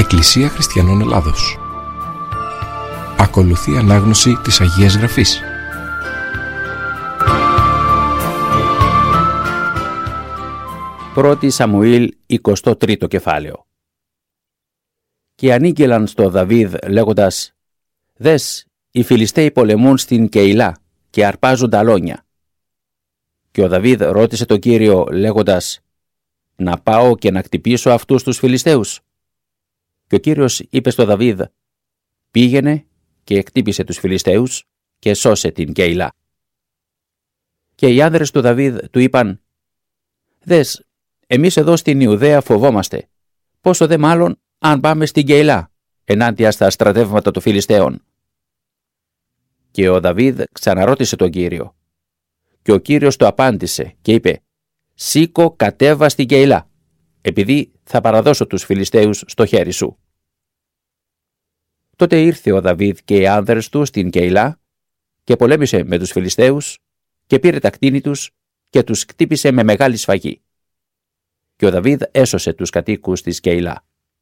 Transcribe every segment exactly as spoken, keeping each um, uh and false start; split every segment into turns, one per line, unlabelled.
Εκκλησία Χριστιανών Ελλάδος. Ακολουθεί ανάγνωση της Αγίας Γραφής.
Πρώτη Σαμουήλ, εικοστό τρίτο κεφάλαιο. Και ανήγγελαν στο Δαβίδ λέγοντας: «Δες, οι Φιλιστέοι πολεμούν στην Κεϊλά και αρπάζουν τα αλόνια». Και ο Δαβίδ ρώτησε τον Κύριο λέγοντας: «Να πάω και να χτυπήσω αυτούς τους Φιλιστέους?» Και ο Κύριος είπε στο Δαβίδ: «Πήγαινε και χτύπησε τους Φιλιστέους και σώσε την Κεϊλά». Και οι άνδρες του Δαβίδ του είπαν: «Δες, εμείς εδώ στην Ιουδαία φοβόμαστε, πόσο δε μάλλον αν πάμε στην Κεϊλά ενάντια στα στρατεύματα των Φιλιστέων». Και ο Δαβίδ ξαναρώτησε τον Κύριο. Και ο Κύριος του απάντησε και είπε: «Σήκω, κατέβα στην Κεϊλά, επειδή θα παραδώσω τους Φιλιστέους στο χέρι σου». Τότε ήρθε ο Δαβίδ και οι άνδρες του στην Κεϊλά και πολέμησε με τους Φιλιστέους και πήρε τα κτήνη τους και τους χτύπησε με μεγάλη σφαγή. Και ο Δαβίδ έσωσε τους κατοίκους της Κεϊλά.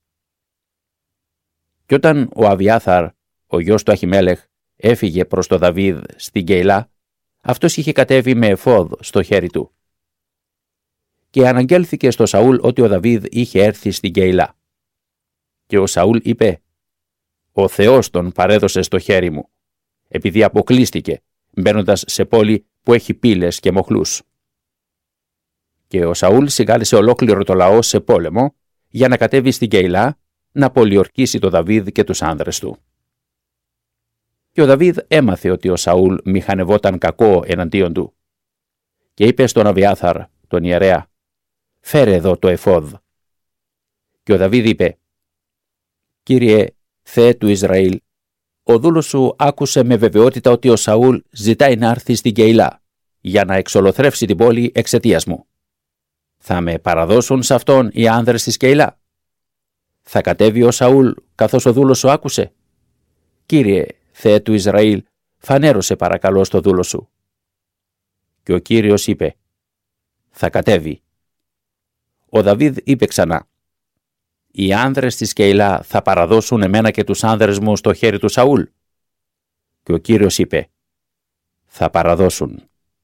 Και όταν ο Αβιάθαρ, ο γιος του Αχιμέλεχ, έφυγε προς το Δαβίδ στην Κεϊλά, αυτός είχε κατέβει με εφόδ στο χέρι του. Και αναγγέλθηκε στο Σαούλ ότι ο Δαβίδ είχε έρθει στην Κεϊλά. Και ο Σαούλ είπε: «Ο Θεός τον παρέδωσε στο χέρι μου, επειδή αποκλείστηκε, μπαίνοντας σε πόλη που έχει πύλες και μοχλούς». Και ο Σαούλ συγκάλεσε ολόκληρο το λαό σε πόλεμο για να κατέβει στην Κεϊλά να πολιορκήσει το Δαβίδ και τους άνδρες του. Και ο Δαβίδ έμαθε ότι ο Σαούλ μηχανευόταν κακό εναντίον του. Και είπε στον Αβιάθαρ, τον ιερέα: «Φέρε εδώ το εφόδ». Και ο Δαβίδ είπε: «Κύριε Θεέ του Ισραήλ, ο δούλος σου άκουσε με βεβαιότητα ότι ο Σαούλ ζητάει να έρθει στην Κεϊλά για να εξολοθρεύσει την πόλη εξαιτίας μου. Θα με παραδώσουν σε αυτόν οι άνδρες της Κεϊλά? Θα κατέβει ο Σαούλ καθώς ο δούλος σου άκουσε? Κύριε Θεέ του Ισραήλ, φανέρωσε παρακαλώ στο δούλο σου». Και ο Κύριος είπε: «Θα κατέβει». Ο Δαβίδ είπε ξανά: «Οι άνδρες της Κεϊλά θα παραδώσουν εμένα και τους άνδρες μου στο χέρι του Σαούλ?» Και ο Κύριος είπε: «Θα παραδώσουν».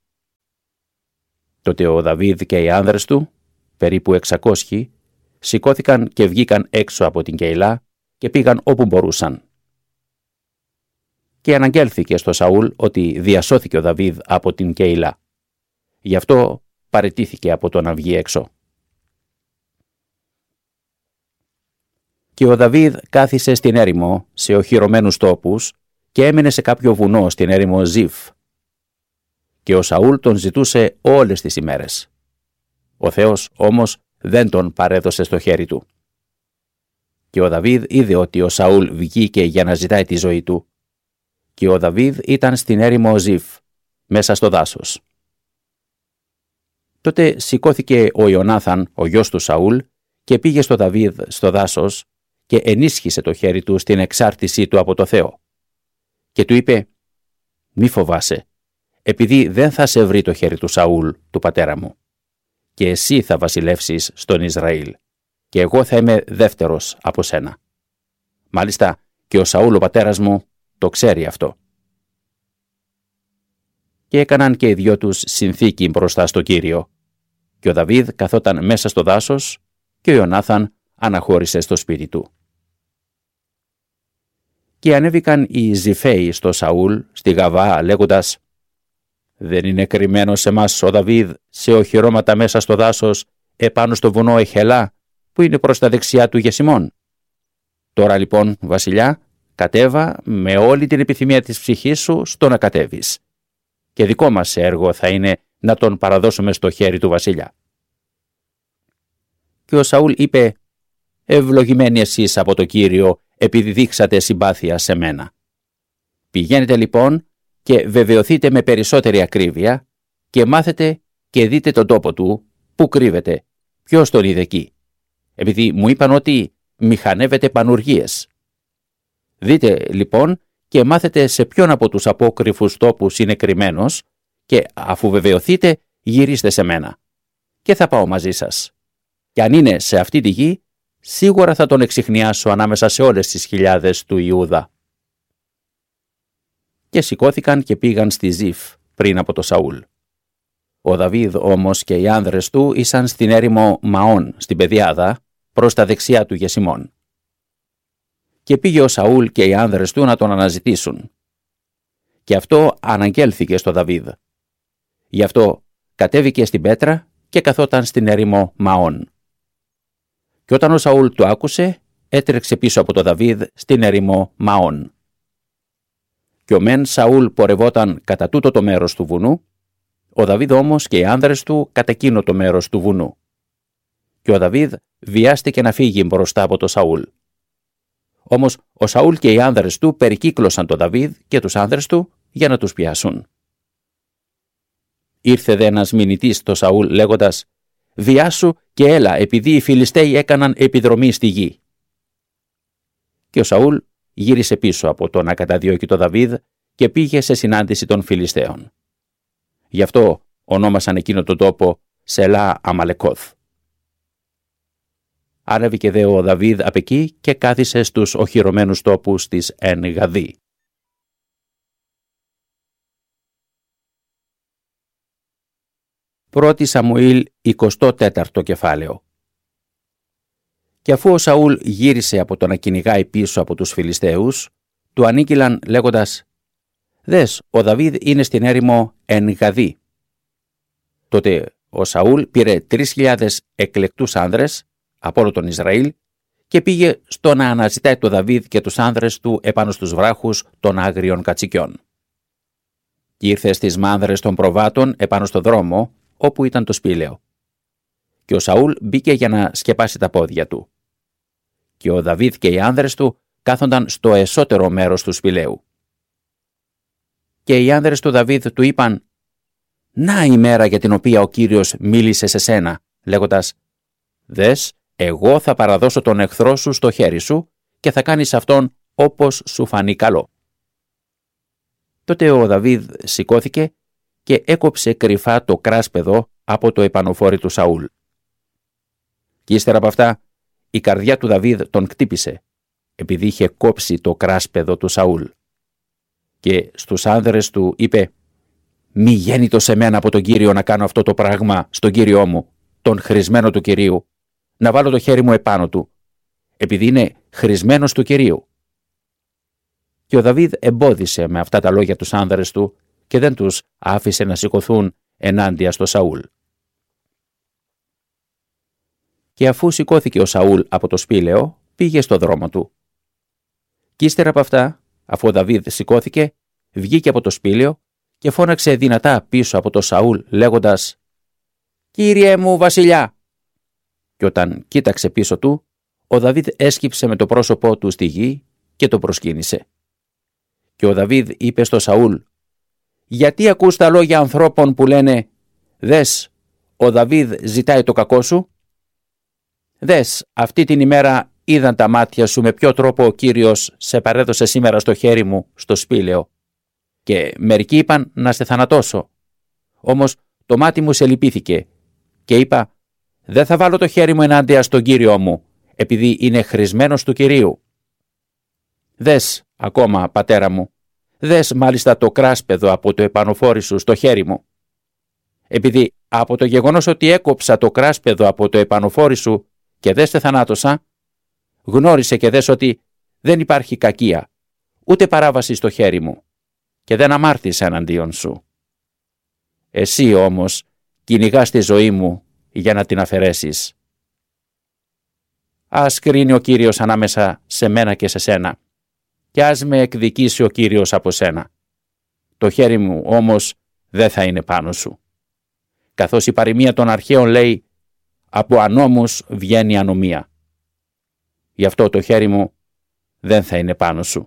Τότε ο Δαβίδ και οι άνδρες του, περίπου εξακόσιοι, σηκώθηκαν και βγήκαν έξω από την Κεϊλά και πήγαν όπου μπορούσαν. Και αναγγέλθηκε στο Σαούλ ότι διασώθηκε ο Δαβίδ από την Κεϊλά. Γι' αυτό παραιτήθηκε από το να βγει έξω. Και ο Δαβίδ κάθισε στην έρημο σε οχυρωμένους τόπους και έμενε σε κάποιο βουνό στην έρημο Ζιφ. Και ο Σαούλ τον ζητούσε όλες τις ημέρες. Ο Θεός όμως δεν τον παρέδωσε στο χέρι του. Και ο Δαβίδ είδε ότι ο Σαούλ βγήκε για να ζητάει τη ζωή του. Και ο Δαβίδ ήταν στην έρημο Ζιφ, μέσα στο δάσος. Τότε σηκώθηκε ο Ιωνάθαν, ο γιος του Σαούλ, και πήγε στο Δαβίδ στο δάσος και ενίσχυσε το χέρι του στην εξάρτησή του από το Θεό. Και του είπε: «Μη φοβάσαι, επειδή δεν θα σε βρει το χέρι του Σαούλ, του πατέρα μου. Και εσύ θα βασιλεύσεις στον Ισραήλ, και εγώ θα είμαι δεύτερος από σένα. Μάλιστα και ο Σαούλ ο πατέρας μου το ξέρει αυτό». Και έκαναν και οι δυο τους συνθήκη μπροστά στο Κύριο. Και ο Δαβίδ καθόταν μέσα στο δάσος και ο Ιωνάθαν αναχώρησε στο σπίτι του. Και ανέβηκαν οι Ζιφαίοι στο Σαούλ στη Γαβά λέγοντας: «Δεν είναι κρυμμένος σε μας ο Δαβίδ σε οχυρώματα μέσα στο δάσος επάνω στο βουνό Εχελά που είναι προς τα δεξιά του Γεσιμών? Τώρα λοιπόν, βασιλιά, κατέβα με όλη την επιθυμία της ψυχής σου στο να κατέβεις. Και δικό μας έργο θα είναι να τον παραδώσουμε στο χέρι του βασιλιά». Και ο Σαούλ είπε: «Ευλογημένοι εσείς από το Κύριο, επειδή δείξατε συμπάθεια σε μένα. Πηγαίνετε λοιπόν και βεβαιωθείτε με περισσότερη ακρίβεια και μάθετε και δείτε τον τόπο του, που κρύβεται, ποιος τον είδε εκεί, επειδή μου είπαν ότι μηχανεύεται πανουργίες. Δείτε λοιπόν και μάθετε σε ποιον από τους απόκρυφους τόπους είναι κρυμμένος και αφού βεβαιωθείτε γυρίστε σε μένα και θα πάω μαζί σας. Και αν είναι σε αυτή τη γη, σίγουρα θα τον εξιχνιάσω ανάμεσα σε όλες τις χιλιάδες του Ιούδα». Και σηκώθηκαν και πήγαν στη Ζιφ πριν από το Σαούλ. Ο Δαβίδ όμως και οι άνδρες του ήσαν στην έρημο Μαών, στην Πεδιάδα, προς τα δεξιά του Γεσιμών. Και πήγε ο Σαούλ και οι άνδρες του να τον αναζητήσουν. Και αυτό αναγγέλθηκε στο Δαβίδ. Γι' αυτό κατέβηκε στην πέτρα και καθόταν στην έρημο Μαών. Και όταν ο Σαούλ το άκουσε, έτρεξε πίσω από το Δαβίδ στην έρημο Μαών. Και ο μεν Σαούλ πορευόταν κατά τούτο το μέρος του βουνού, ο Δαβίδ όμως και οι άνδρες του κατά εκείνο το μέρος του βουνού. Και ο Δαβίδ βιάστηκε να φύγει μπροστά από το Σαούλ. Όμως ο Σαούλ και οι άνδρες του περικύκλωσαν τον Δαβίδ και τους άνδρες του για να τους πιάσουν. Ήρθε δε ένας μηνυτής στο Σαούλ λέγοντας: «Βιάσου και έλα, επειδή οι Φιλιστέοι έκαναν επιδρομή στη γη». Και ο Σαούλ γύρισε πίσω από το να καταδιώκει το Δαβίδ και πήγε σε συνάντηση των Φιλιστέων. Γι' αυτό ονόμασαν εκείνο τον τόπο Σελά Αμαλεκόθ. Άνεβηκε δε ο Δαβίδ απ' εκεί και κάθισε στους οχυρωμένους τόπους της Εν Γαδί. Πρώτη Σαμουήλ εικοστό τέταρτο κεφάλαιο. Και αφού ο Σαούλ γύρισε από το να κυνηγάει πίσω από τους Φιλιστέους, του ανήγγειλαν λέγοντας: «Δες, ο Δαβίδ είναι στην έρημο Εν Γαδί». Τότε ο Σαούλ πήρε τρεις χιλιάδες εκλεκτούς άνδρες από όλο τον Ισραήλ και πήγε στο να αναζητάει το Δαβίδ και τους άνδρες του επάνω στους βράχους των άγριων κατσικιών. Και ήρθε στις μάνδρες των προβάτων επάνω στο δρόμο όπου ήταν το σπήλαιο. Και ο Σαούλ μπήκε για να σκεπάσει τα πόδια του. Και ο Δαβίδ και οι άνδρες του κάθονταν στο εσώτερο μέρος του σπηλαίου. Και οι άνδρες του Δαβίδ του είπαν: «Να η μέρα για την οποία ο Κύριος μίλησε σε σένα, λέγοντας: Δες, εγώ θα παραδώσω τον εχθρό σου στο χέρι σου και θα κάνεις αυτόν όπως σου φανεί καλό». Τότε ο Δαβίδ σηκώθηκε και έκοψε κρυφά το κράσπεδο από το επανοφόρι του Σαούλ. Και ύστερα από αυτά η καρδιά του Δαβίδ τον κτύπησε, επειδή είχε κόψει το κράσπεδο του Σαούλ. Και στους άνδρες του είπε: «Μη γέννητο σε μένα από τον Κύριο να κάνω αυτό το πράγμα στον Κύριό μου, τον χρησμένο του Κυρίου, να βάλω το χέρι μου επάνω του, επειδή είναι χρησμένος του Κυρίου». Και ο Δαβίδ εμπόδισε με αυτά τα λόγια τους άνδρες του και δεν τους άφησε να σηκωθούν ενάντια στο Σαούλ. Και αφού σηκώθηκε ο Σαούλ από το σπήλαιο, πήγε στο δρόμο του. Κι ύστερα από αυτά, αφού ο Δαβίδ σηκώθηκε, βγήκε από το σπήλαιο και φώναξε δυνατά πίσω από το Σαούλ λέγοντας: «Κύριε μου βασιλιά!» Και όταν κοίταξε πίσω του, ο Δαβίδ έσκυψε με το πρόσωπό του στη γη και το προσκύνησε. Και ο Δαβίδ είπε στο Σαούλ: «Γιατί ακούς τα λόγια ανθρώπων που λένε: Δες, ο Δαβίδ ζητάει το κακό σου? Δες, αυτή την ημέρα είδαν τα μάτια σου με ποιο τρόπο ο Κύριος σε παρέδωσε σήμερα στο χέρι μου στο σπήλαιο. Και μερικοί είπαν να σε θανατώσω. Όμως το μάτι μου σε λυπήθηκε και είπα: δεν θα βάλω το χέρι μου ενάντια στον Κύριό μου, επειδή είναι χρησμένος του Κυρίου. Δες ακόμα, πατέρα μου, δες μάλιστα το κράσπεδο από το επανοφόρι σου στο χέρι μου. Επειδή από το γεγονός ότι έκοψα το κράσπεδο από το επανοφόρι σου και δεν σε θανάτωσα, γνώρισε και δες ότι δεν υπάρχει κακία, ούτε παράβαση στο χέρι μου και δεν αμάρτησα εναντίον σου. Εσύ όμως κυνηγάς τη ζωή μου για να την αφαιρέσεις. Ας κρίνει ο Κύριος ανάμεσα σε μένα και σε σένα και ας με εκδικήσει ο Κύριος από σένα. Το χέρι μου όμως δεν θα είναι πάνω σου. Καθώς η παροιμία των αρχαίων λέει: από ανώμους βγαίνει ανομία. Γι' αυτό το χέρι μου δεν θα είναι πάνω σου.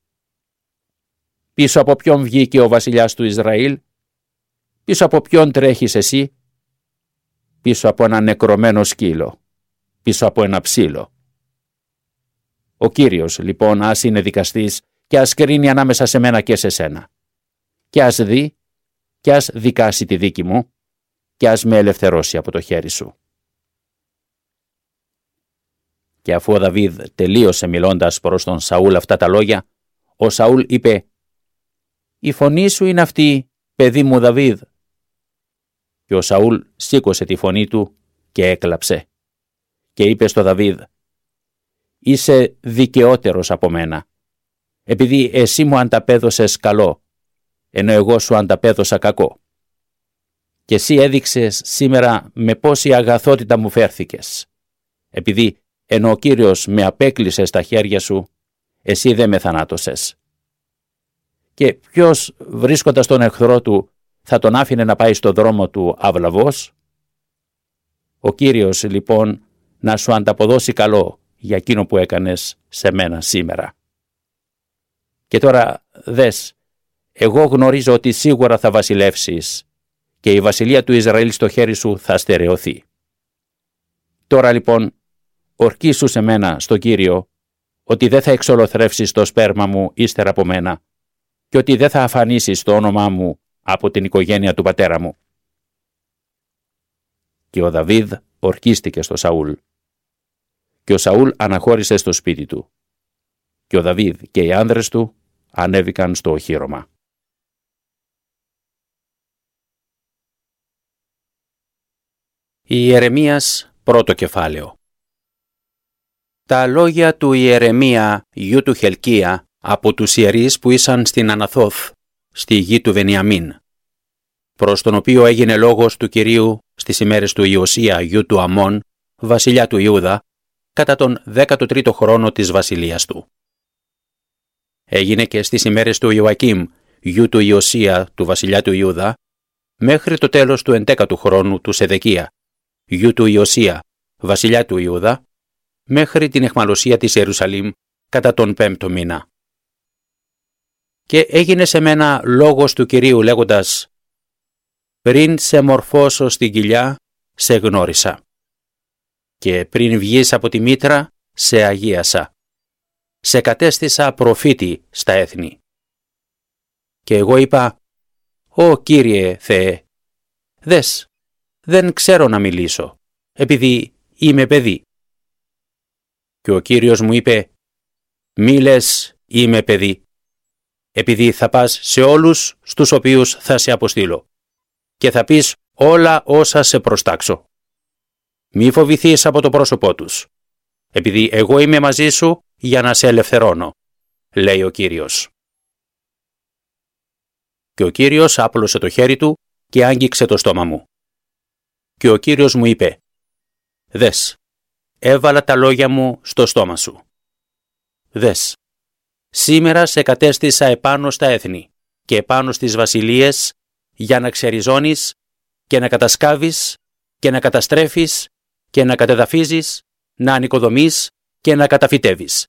Πίσω από ποιον βγήκε ο βασιλιάς του Ισραήλ? Πίσω από ποιον τρέχεις εσύ? Πίσω από ένα νεκρωμένο σκύλο, πίσω από ένα ψήλο. Ο Κύριος λοιπόν ας είναι δικαστής και ας κρίνει ανάμεσα σε μένα και σε σένα. Και ας δει και ας δικάσει τη δίκη μου και ας με ελευθερώσει από το χέρι σου. Και αφού ο Δαβίδ τελείωσε μιλώντας προς τον Σαούλ αυτά τα λόγια, ο Σαούλ είπε «Η φωνή σου είναι αυτή, παιδί μου Δαβίδ». Και ο Σαούλ σήκωσε τη φωνή του και έκλαψε. Και είπε στο Δαβίδ «Είσαι δικαιότερος από μένα, επειδή εσύ μου ανταπέδωσες καλό, ενώ εγώ σου ανταπέδωσα κακό. Και εσύ έδειξες σήμερα με πόση αγαθότητα μου φέρθηκες, επειδή ενώ ο Κύριος με απέκλεισε στα χέρια σου, εσύ δεν με θανάτωσες. Και ποιος βρίσκοντας τον εχθρό του θα τον άφηνε να πάει στο δρόμο του αυλαβός? Ο Κύριος λοιπόν να σου ανταποδώσει καλό για εκείνο που έκανες σε μένα σήμερα. Και τώρα δες, εγώ γνωρίζω ότι σίγουρα θα βασιλεύσεις και η βασιλεία του Ισραήλ στο χέρι σου θα στερεωθεί. Τώρα λοιπόν ορκίσου σε μένα στο Κύριο ότι δεν θα εξολοθρεύσεις το σπέρμα μου ύστερα από μένα και ότι δεν θα αφανίσεις το όνομά μου από την οικογένεια του πατέρα μου». Και ο Δαβίδ ορκίστηκε στο Σαούλ. Και ο Σαούλ αναχώρησε στο σπίτι του. Και ο Δαβίδ και οι άνδρες του ανέβηκαν στο οχήρωμα. Ιερεμίας πρώτο κεφάλαιο. Τα λόγια του Ιερεμία γιου του Χελκία από τους ιερείς που ήσαν στην Αναθώθ, στη γη του Βενιαμίν, προς τον οποίο έγινε λόγος του Κυρίου στις ημέρες του Ιωσία γιου του Αμών, βασιλιά του Ιούδα, κατά τον δέκατο τρίτο χρόνο της βασιλείας του. Έγινε και στις ημέρες του Ιωακήμ γιου του Ιωσία του βασιλιά του Ιούδα, μέχρι το τέλος του εντέκατου χρόνου του Σεδεκία γιου του Ιωσία βασιλιά του Ιούδα, μέχρι την αιχμαλωσία της Ιερουσαλήμ κατά τον πέμπτο μήνα. Και έγινε σε μένα λόγος του Κυρίου λέγοντας «Πριν σε μορφώσω στην κοιλιά, σε γνώρισα. Και πριν βγεις από τη μήτρα, σε αγίασα. Σε κατέστησα προφήτη στα έθνη». Και εγώ είπα «Ω Κύριε Θεέ, δες, δεν ξέρω να μιλήσω, επειδή είμαι παιδί». Και ο Κύριος μου είπε «Μη λες είμαι παιδί, επειδή θα πας σε όλους στους οποίους θα σε αποστείλω και θα πεις όλα όσα σε προστάξω. Μη φοβηθείς από το πρόσωπό τους, επειδή εγώ είμαι μαζί σου για να σε ελευθερώνω, λέει ο Κύριος». Και ο Κύριος άπλωσε το χέρι του και άγγιξε το στόμα μου. Και ο Κύριος μου είπε «Δες, έβαλα τα λόγια μου στο στόμα σου. Δες, σήμερα σε κατέστησα επάνω στα έθνη και επάνω στις βασιλείες για να ξεριζώνεις και να κατασκάβεις και να καταστρέφεις και να κατεδαφίζεις, να ανοικοδομείς και να καταφυτεύεις».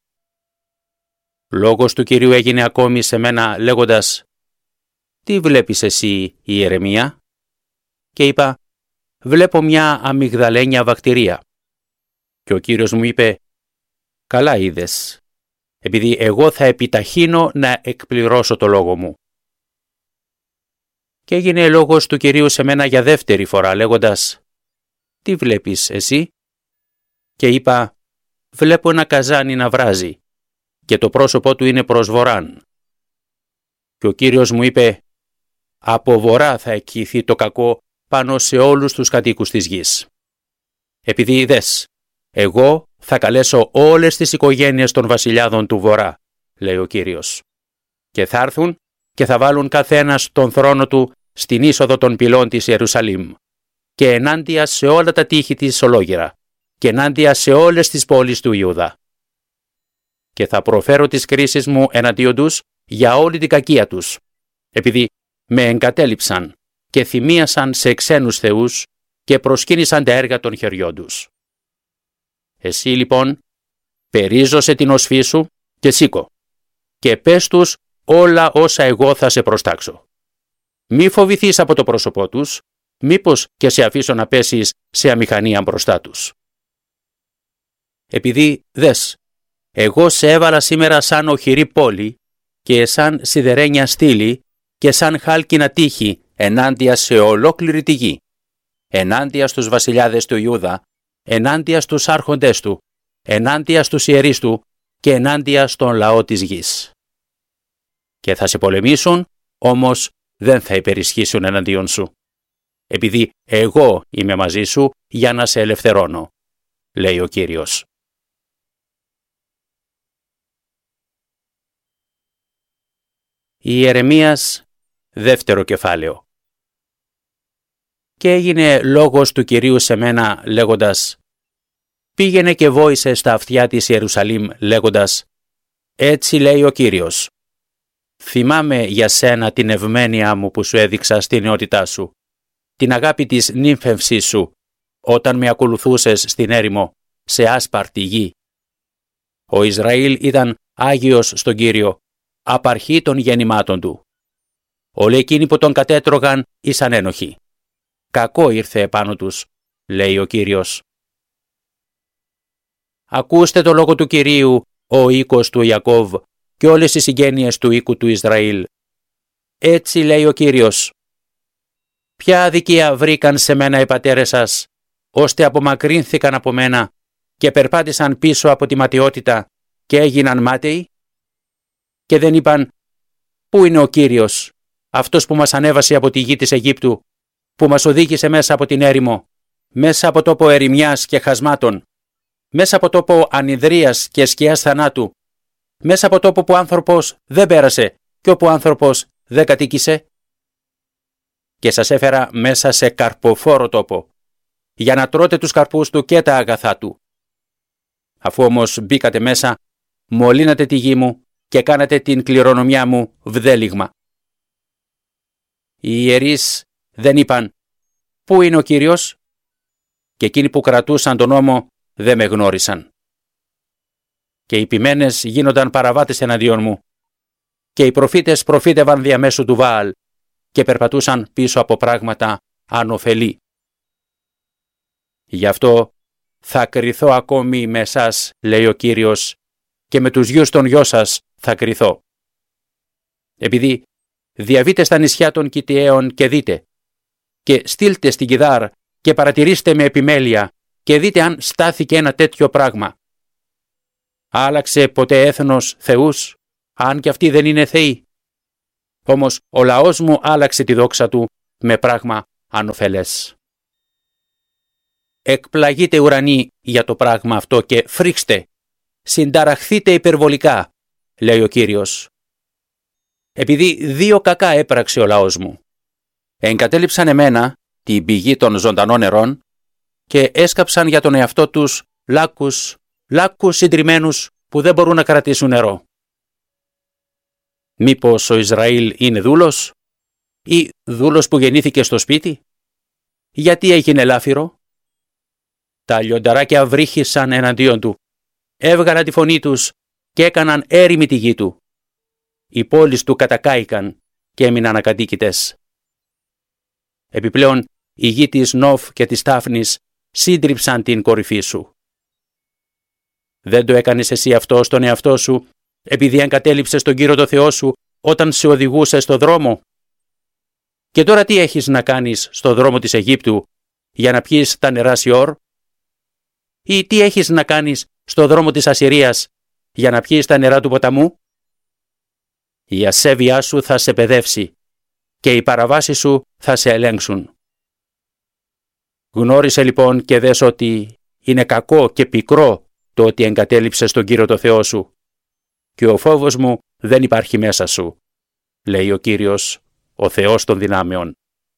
Λόγος του Κυρίου έγινε ακόμη σε μένα λέγοντας «Τι βλέπεις εσύ, Ιερεμία?» Και είπα «Βλέπω μια αμυγδαλένια βακτηρία». Και ο Κύριος μου είπε «Καλά είδες, επειδή εγώ θα επιταχύνω να εκπληρώσω το λόγο μου». Και έγινε λόγος του Κυρίου σε μένα για δεύτερη φορά λέγοντας «Τι βλέπεις εσύ?» Και είπα «Βλέπω ένα καζάνι να βράζει και το πρόσωπό του είναι προς βορράν». Και ο Κύριος μου είπε «Από βορρά θα εκχυθεί το κακό πάνω σε όλους τους κατοίκους της γης. Επειδή είδες, εγώ θα καλέσω όλες τις οικογένειες των βασιλιάδων του βορρά», λέει ο Κύριος, «και θα έρθουν και θα βάλουν καθένας τον θρόνο του στην είσοδο των πυλών της Ιερουσαλήμ και ενάντια σε όλα τα τείχη της ολόγυρα και ενάντια σε όλες τις πόλεις του Ιούδα. Και θα προφέρω τις κρίσεις μου εναντίον τους για όλη την κακία τους, επειδή με εγκατέλειψαν και θυμίασαν σε ξένους θεούς και προσκύνησαν τα έργα των χεριών τους. Εσύ λοιπόν περίζωσε την οσφή σου και σήκω και πες τους όλα όσα εγώ θα σε προστάξω. Μη φοβηθείς από το πρόσωπό τους, μήπως και σε αφήσω να πέσεις σε αμηχανία μπροστά τους. Επειδή δες, εγώ σε έβαλα σήμερα σαν οχυρή πόλη και σαν σιδερένια στήλη και σαν χάλκινα τείχη ενάντια σε ολόκληρη τη γη, ενάντια στους βασιλιάδες του Ιούδα, ενάντια στους άρχοντες του ενάντια στους ιερείς του και ενάντια στον λαό της γης. Και θα σε πολεμήσουν, όμως δεν θα υπερισχύσουν εναντίον σου, επειδή εγώ είμαι μαζί σου για να σε ελευθερώνω, λέει ο Κύριος. Ιερεμίας, δεύτερο κεφάλαιο. Και έγινε λόγος του Κυρίου σε μένα λέγοντας: πήγαινε και βόησε στα αυτιά της Ιερουσαλήμ λέγοντας: έτσι λέει ο Κύριος. Θυμάμαι για σένα την ευμένειά μου που σου έδειξα στη νεότητά σου, την αγάπη της νύμφευσής σου, όταν με ακολουθούσες στην έρημο, σε άσπαρτη γη. Ο Ισραήλ ήταν άγιος στον Κύριο, απαρχή των γεννημάτων του. Όλοι εκείνοι που τον κατέτρωγαν ήσαν ένοχοι. Κακό ήρθε επάνω τους, λέει ο Κύριος. Ακούστε το λόγο του Κυρίου, ο οίκος του Ιακώβ και όλες οι συγγένειες του οίκου του Ισραήλ. Έτσι λέει ο Κύριος. Ποια αδικία βρήκαν σε μένα οι πατέρες σας, ώστε απομακρύνθηκαν από μένα και περπάτησαν πίσω από τη ματαιότητα και έγιναν μάταιοι? Και δεν είπαν: πού είναι ο Κύριος, αυτός που μας ανέβασε από τη γη της Αιγύπτου, που μας οδήγησε μέσα από την έρημο, μέσα από τόπο ερημιάς και χασμάτων, μέσα από τόπο ανιδρείας και σκιάς θανάτου, μέσα από τόπο που άνθρωπος δεν πέρασε και όπου άνθρωπος δεν κατοίκησε? Και σας έφερα μέσα σε καρποφόρο τόπο, για να τρώτε τους καρπούς του και τα αγαθά του. Αφού όμως μπήκατε μέσα, μολύνατε τη γη μου και κάνατε την κληρονομιά μου βδέλιγμα. Οι ιερείς δεν είπαν: πού είναι ο Κύριος? Και εκείνοι που κρατούσαν τον νόμο δεν με γνώρισαν. Και οι ποιμένες γίνονταν παραβάτες εναντίον μου, και οι προφήτες προφήτευαν διαμέσου του Βάαλ και περπατούσαν πίσω από πράγματα ανωφελή. Γι' αυτό θα κριθώ ακόμη με εσάς, λέει ο Κύριος, και με τους γιους των γιος σας θα κριθώ. Επειδή διαβείτε στα νησιά των Κιτιαίων και δείτε, και στείλτε στην Κιδάρ και παρατηρήστε με επιμέλεια και δείτε αν στάθηκε ένα τέτοιο πράγμα. Άλλαξε ποτέ έθνος θεούς, αν και αυτοί δεν είναι θεοί? Όμως ο λαός μου άλλαξε τη δόξα του με πράγμα ανωφελές. Εκπλαγείτε ουρανοί για το πράγμα αυτό και φρίξτε, συνταραχθείτε υπερβολικά, λέει ο Κύριος. Επειδή δύο κακά έπραξε ο λαός μου. Εγκατέλειψαν εμένα, την πηγή των ζωντανών νερών, και έσκαψαν για τον εαυτό τους λάκκους, λάκκους συντριμμένους που δεν μπορούν να κρατήσουν νερό. Μήπως ο Ισραήλ είναι δούλος, ή δούλος που γεννήθηκε στο σπίτι? Γιατί έγινε λάφυρο? Τα λιονταράκια βρύχησαν εναντίον του, έβγαλαν τη φωνή τους και έκαναν έρημη τη γη του. Οι πόλεις του κατακάηκαν και έμειναν ακατοίκητες. Επιπλέον, η γη της Νόφ και της Τάφνης σύντριψαν την κορυφή σου. Δεν το έκανες εσύ αυτό στον εαυτό σου, επειδή εγκατέλειψες τον Κύριο το Θεό σου όταν σε οδηγούσε στο δρόμο? Και τώρα τι έχεις να κάνεις στο δρόμο της Αιγύπτου για να πιείς τα νερά Σιόρ? Ή τι έχεις να κάνεις στο δρόμο της Ασσυρίας για να πιείς τα νερά του ποταμού? Η ασέβειά σου θα σε παιδεύσει και οι παραβάσεις σου θα σε ελέγξουν. Γνώρισε λοιπόν και δες ότι είναι κακό και πικρό το ότι εγκατέλειψες τον Κύριο το Θεό σου, και ο φόβος μου δεν υπάρχει μέσα σου, λέει ο Κύριος, ο Θεός των δυνάμεων.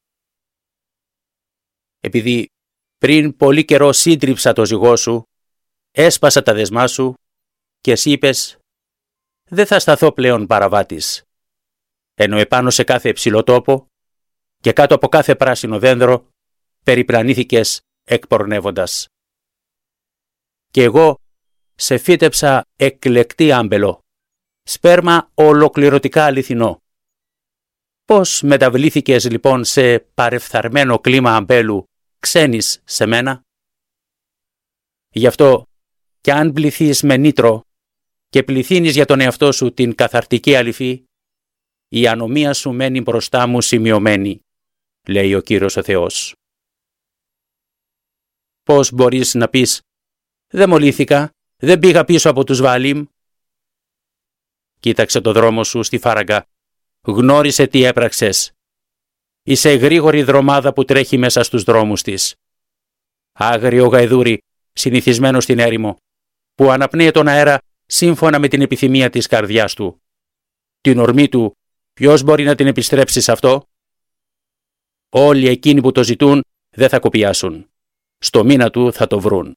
Επειδή πριν πολύ καιρό σύντριψα το ζυγό σου, έσπασα τα δεσμά σου και εσύ είπες: δεν θα σταθώ πλέον παραβάτης, ενώ επάνω σε κάθε υψηλό τόπο και κάτω από κάθε πράσινο δέντρο περιπλανήθηκες εκπορνεύοντας. Και εγώ σε φύτεψα εκλεκτή άμπελο, σπέρμα ολοκληρωτικά αληθινό. Πώς μεταβλήθηκες λοιπόν σε παρεφθαρμένο κλίμα αμπέλου ξένης σε μένα? Γι' αυτό κι αν πληθείς με νήτρο και πληθύνεις για τον εαυτό σου την καθαρτική αληθή, η ανομία σου μένει μπροστά μου σημειωμένη, λέει ο Κύριος ο Θεός. Πώς μπορείς να πεις: δεν μολύθηκα, δεν πήγα πίσω από τους Βαλίμ. Κοίταξε το δρόμο σου στη φάραγγα. Γνώρισε τι έπραξες. Είσαι γρήγορη δρομάδα που τρέχει μέσα στους δρόμους της. Άγριο γαϊδούρι, συνηθισμένο στην έρημο, που αναπνέει τον αέρα σύμφωνα με την επιθυμία της καρδιάς του. Την ορμή του, ποιος μπορεί να την επιστρέψει σε αυτό? Όλοι εκείνοι που το ζητούν δεν θα κοπιάσουν. Στο μήνα του θα το βρουν.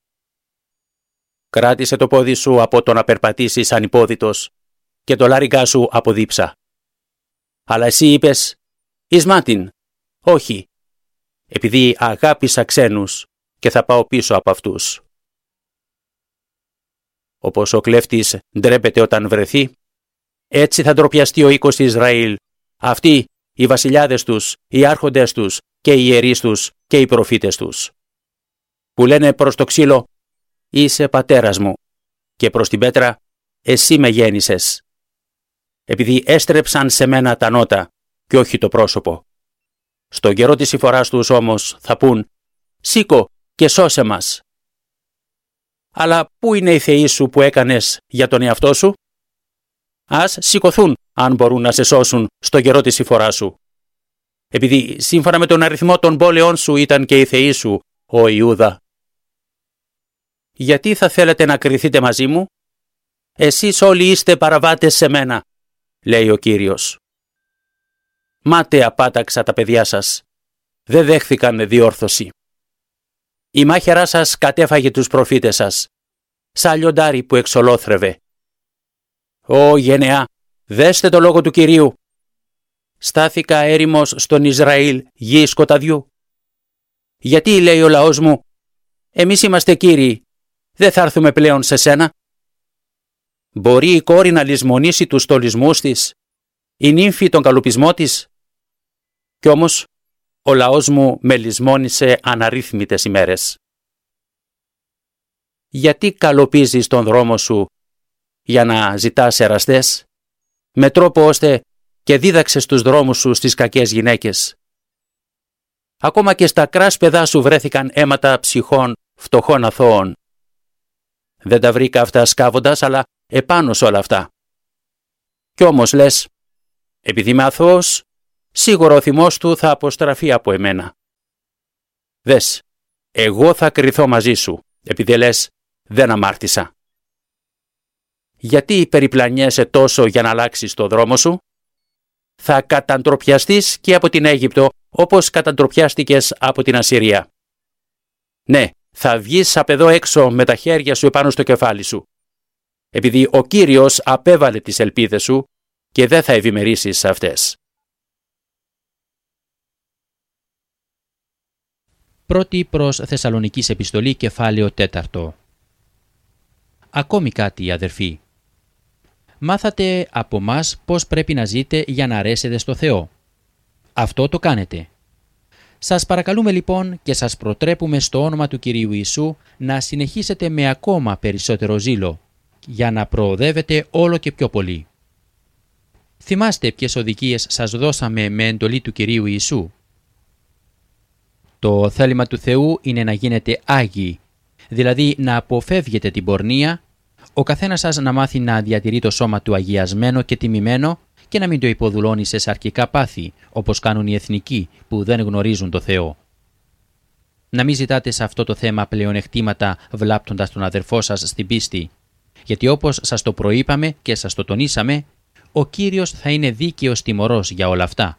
Κράτησε το πόδι σου από το να περπατήσεις ανυπόδητος και το λάριγά σου από δίψα. Αλλά εσύ είπες, «Ισμάτιν, όχι, επειδή αγάπησα ξένους και θα πάω πίσω από αυτούς». Όπως ο κλέφτης ντρέπεται όταν βρεθεί, έτσι θα ντροπιαστεί ο οίκος Ισραήλ, αυτοί οι βασιλιάδες τους, οι άρχοντες τους και οι ιερείς τους και οι προφήτες τους, που λένε προς το ξύλο, «Είσαι πατέρας μου», και προς την πέτρα, «Εσύ με γέννησες», επειδή έστρεψαν σε μένα τα νότα και όχι το πρόσωπο. Στον καιρό της συμφοράς τους όμως θα πούν, «Σήκω και σώσε μας». Αλλά πού είναι οι θεοί σου που έκανες για τον εαυτό σου? Ας σηκωθούν αν μπορούν να σε σώσουν στον καιρό της συμφοράς σου. Επειδή σύμφωνα με τον αριθμό των πόλεων σου ήταν και οι θεοί σου, ο Ιούδα. Γιατί θα θέλετε να κριθείτε μαζί μου? Εσείς όλοι είστε παραβάτες σε μένα, λέει ο Κύριος. Μάταια πάταξα τα παιδιά σας. Δεν δέχθηκαν διόρθωση. Η μάχαιρά σας κατέφαγε τους προφήτες σας, σαν λιοντάρι που εξολόθρευε. Ω γενεά, δέστε το λόγο του Κυρίου. Στάθηκα έρημος στον Ισραήλ, γη σκοταδιού. Γιατί, λέει ο λαός μου, εμείς είμαστε κύριοι, δεν θα έρθουμε πλέον σε σένα? Μπορεί η κόρη να λησμονήσει τους στολισμούς της, η νύμφη τον καλοπισμό της? Κι όμως, ο λαός μου με λησμόνησε αναρρύθμιτες ημέρες. Γιατί καλοπίζεις τον δρόμο σου για να ζητάς εραστές, με τρόπο ώστε και δίδαξες τους δρόμους σου στις κακές γυναίκες? Ακόμα και στα κράσπεδά σου βρέθηκαν αίματα ψυχών φτωχών αθώων. Δεν τα βρήκα αυτά σκάβοντας, αλλά επάνω σε όλα αυτά. Κι όμως λες, επειδή είμαι αθώος, σίγουρα ο θυμός του θα αποστραφεί από εμένα. Δες, εγώ θα κριθώ μαζί σου, επειδή λες, δεν αμάρτησα. Γιατί περιπλανιέσαι τόσο για να αλλάξεις το δρόμο σου? Θα καταντροπιαστείς και από την Αίγυπτο, όπως καταντροπιάστηκες από την Ασσυρία. Ναι, θα βγεις απ' εδώ έξω με τα χέρια σου επάνω στο κεφάλι σου, επειδή ο Κύριος απέβαλε τις ελπίδες σου και δεν θα ευημερήσεις αυτές.
Πρώτη προς Θεσσαλονικής επιστολή, κεφάλαιο τέταρτο. Ακόμη κάτι, αδερφοί. Μάθατε από μας πώς πρέπει να ζείτε για να αρέσετε στο Θεό. Αυτό το κάνετε. Σας παρακαλούμε λοιπόν και σας προτρέπουμε στο όνομα του Κυρίου Ιησού να συνεχίσετε με ακόμα περισσότερο ζήλο, για να προοδεύετε όλο και πιο πολύ. Θυμάστε ποιες οδηγίες σας δώσαμε με εντολή του Κυρίου Ιησού. Το θέλημα του Θεού είναι να γίνετε άγιοι, δηλαδή να αποφεύγετε την πορνεία, ο καθένας σας να μάθει να διατηρεί το σώμα του αγιασμένο και τιμημένο και να μην το υποδουλώνει σε σαρκικά πάθη, όπως κάνουν οι εθνικοί που δεν γνωρίζουν το Θεό. Να μην ζητάτε σε αυτό το θέμα πλεονεκτήματα βλάπτοντας τον αδερφό σας στην πίστη, γιατί όπως σας το προείπαμε και σας το τονίσαμε, ο Κύριος θα είναι δίκαιος τιμωρός για όλα αυτά.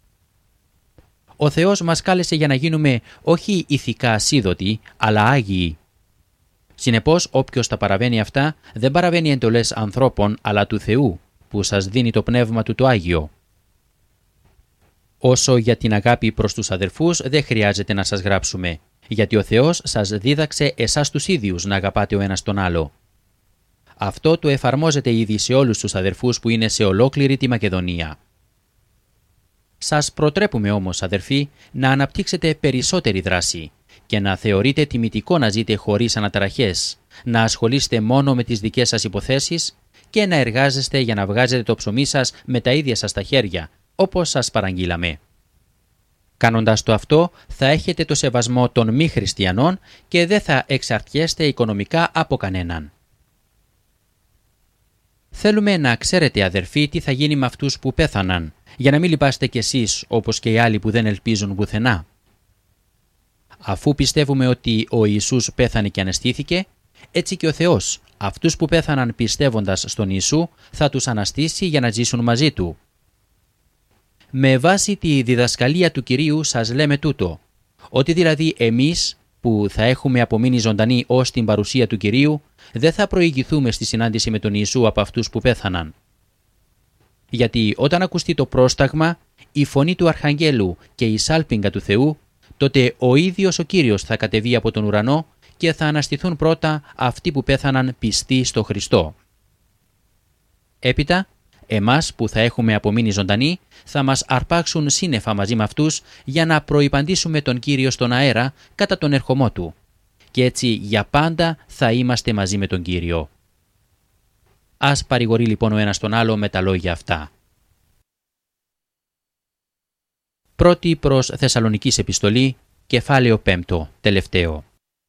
Ο Θεός μας κάλεσε για να γίνουμε όχι ηθικά ασίδωτοι, αλλά άγιοι. Συνεπώς, όποιος τα παραβαίνει αυτά, δεν παραβαίνει εντολές ανθρώπων, αλλά του Θεού, που σας δίνει το πνεύμα του το Άγιο. Όσο για την αγάπη προς τους αδερφούς, δεν χρειάζεται να σας γράψουμε, γιατί ο Θεός σας δίδαξε εσάς τους ίδιους να αγαπάτε ο ένας τον άλλο. Αυτό το εφαρμόζεται ήδη σε όλους τους αδερφούς που είναι σε ολόκληρη τη Μακεδονία. Σας προτρέπουμε όμως, αδερφοί, να αναπτύξετε περισσότερη δράση και να θεωρείτε τιμητικό να ζείτε χωρίς αναταραχές, να ασχολείστε μόνο με τις δικές σας υποθέσεις και να εργάζεστε για να βγάζετε το ψωμί σας με τα ίδια σας τα χέρια, όπως σας παραγγείλαμε. Κάνοντας το αυτό, θα έχετε το σεβασμό των μη χριστιανών και δεν θα εξαρτιέστε οικονομικά από κανέναν. Θέλουμε να ξέρετε, αδερφοί, τι θα γίνει με αυτούς που πέθαναν, για να μην λυπάστε κι εσείς όπως και οι άλλοι που δεν ελπίζουν πουθενά. Αφού πιστεύουμε ότι ο Ιησούς πέθανε και αναστήθηκε, έτσι και ο Θεός αυτούς που πέθαναν πιστεύοντας στον Ιησού θα τους αναστήσει για να ζήσουν μαζί Του. Με βάση τη διδασκαλία του Κυρίου σας λέμε τούτο, ότι δηλαδή εμείς που θα έχουμε απομείνει ζωντανοί ως την παρουσία του Κυρίου, δεν θα προηγηθούμε στη συνάντηση με τον Ιησού από αυτούς που πέθαναν. Γιατί όταν ακουστεί το πρόσταγμα, η φωνή του Αρχαγγέλου και η σάλπιγγα του Θεού, τότε ο ίδιος ο Κύριος θα κατεβεί από τον ουρανό και θα αναστηθούν πρώτα αυτοί που πέθαναν πιστοί στο Χριστό. Έπειτα, εμάς που θα έχουμε απομείνει ζωντανοί, θα μας αρπάξουν σύννεφα μαζί με αυτούς για να προϋπαντήσουμε τον Κύριο στον αέρα κατά τον ερχομό Του. Και έτσι για πάντα θα είμαστε μαζί με τον Κύριο. Ας παρηγορεί λοιπόν ο ένας τον άλλο με τα λόγια αυτά. Πρώτη προς Θεσσαλονικής επιστολή, κεφάλαιο πέμπτο, τελευταίο.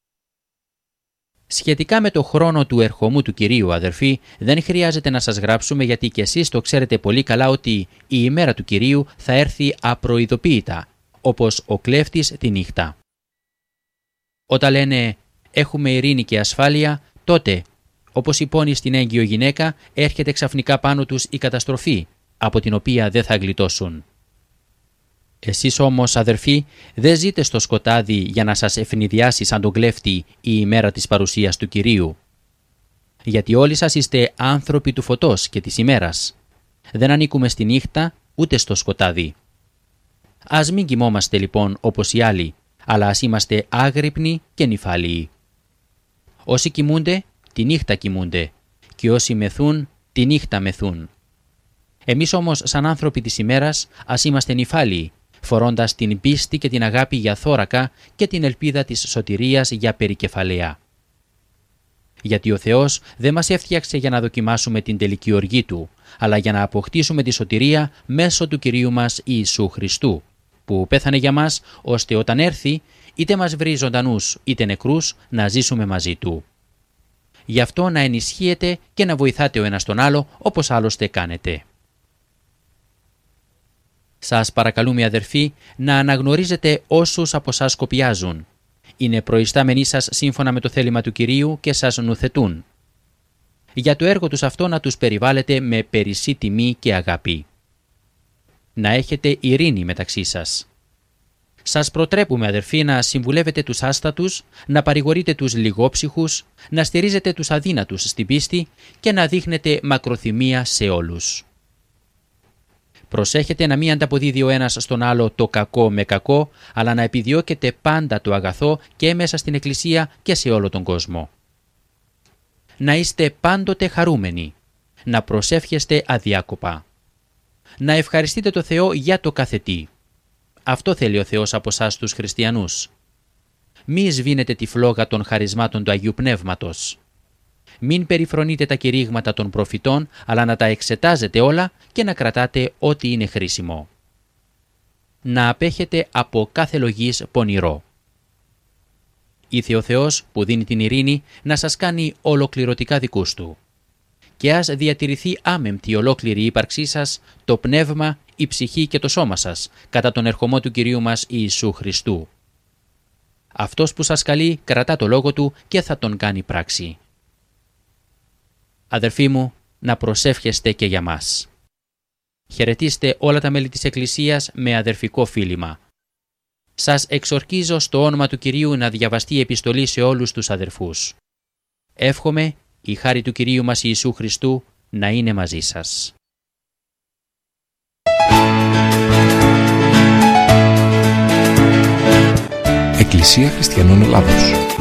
Σχετικά με το χρόνο του ερχομού του Κυρίου, αδερφοί, δεν χρειάζεται να σας γράψουμε, γιατί και εσείς το ξέρετε πολύ καλά ότι η ημέρα του Κυρίου θα έρθει απροειδοποίητα, όπως ο κλέφτης τη νύχτα. Όταν λένε «έχουμε ειρήνη και ασφάλεια», τότε, όπως υπόνει στην έγκυο γυναίκα, έρχεται ξαφνικά πάνω τους η καταστροφή, από την οποία δεν θα γλιτώσουν. Εσείς όμως, αδερφοί, δεν ζείτε στο σκοτάδι για να σας ευνηδιάσει σαν τον κλέφτη η ημέρα της παρουσίας του Κυρίου. Γιατί όλοι σας είστε άνθρωποι του φωτός και της ημέρας. Δεν ανήκουμε στη νύχτα ούτε στο σκοτάδι. Ας μην κοιμόμαστε λοιπόν όπως οι άλλοι, αλλά ας είμαστε άγρυπνοι και νηφάλιοι. Όσοι κοιμούνται, τη νύχτα κοιμούνται, και όσοι μεθούν, τη νύχτα μεθούν. Εμείς όμως, σαν άνθρωποι της ημέρας, ας είμαστε νηφάλιοι, φορώντας την πίστη και την αγάπη για θώρακα και την ελπίδα της σωτηρίας για περικεφαλαία. Γιατί ο Θεός δεν μας έφτιαξε για να δοκιμάσουμε την τελική οργή Του, αλλά για να αποκτήσουμε τη σωτηρία μέσω του Κυρίου μας Ιησού Χριστού, που πέθανε για μας, ώστε όταν έρθει, είτε μας βρει ζωντανούς είτε νεκρούς, να ζήσουμε μαζί Του. Γι' αυτό να ενισχύετε και να βοηθάτε ο ένας τον άλλο, όπως άλλωστε κάνετε. Σας παρακαλούμε, αδερφοί, να αναγνωρίζετε όσους από σας κοπιάζουν. Είναι προϊστάμενοι σας σύμφωνα με το θέλημα του Κυρίου και σας νουθετούν. Για το έργο τους αυτό να τους περιβάλλετε με περισσή τιμή και αγάπη. Να έχετε ειρήνη μεταξύ σας. Σας προτρέπουμε, αδερφοί, να συμβουλεύετε τους άστατους, να παρηγορείτε τους λιγόψυχους, να στηρίζετε τους αδύνατους στην πίστη και να δείχνετε μακροθυμία σε όλους. Προσέχετε να μην ανταποδίδει ο ένας στον άλλο το κακό με κακό, αλλά να επιδιώκετε πάντα το αγαθό και μέσα στην Εκκλησία και σε όλο τον κόσμο. Να είστε πάντοτε χαρούμενοι, να προσεύχεστε αδιάκοπα. Να ευχαριστείτε το Θεό για το κάθε τι. Αυτό θέλει ο Θεός από εσάς τους χριστιανούς. Μη σβήνετε τη φλόγα των χαρισμάτων του Αγίου Πνεύματος. Μην περιφρονείτε τα κηρύγματα των προφητών, αλλά να τα εξετάζετε όλα και να κρατάτε ό,τι είναι χρήσιμο. Να απέχετε από κάθε λογής πονηρό. Ήθε ο Θεός που δίνει την ειρήνη να σας κάνει ολοκληρωτικά δικούς Του. Και ας διατηρηθεί άμεμπτη ολόκληρη η ύπαρξή σας, το πνεύμα, η ψυχή και το σώμα σας, κατά τον ερχομό του Κυρίου μας Ιησού Χριστού. Αυτός που σας καλεί κρατά το λόγο Του και θα τον κάνει πράξη. Αδερφοί μου, να προσεύχεστε και για μας. Χαιρετίστε όλα τα μέλη της Εκκλησίας με αδερφικό φίλημα. Σας εξορκίζω στο όνομα του Κυρίου να διαβαστεί η επιστολή σε όλους τους αδερφούς. Εύχομαι η χάρη του Κυρίου μας Ιησού Χριστού να είναι μαζί σας.
Εκκλησία Χριστιανών Ελλάδος.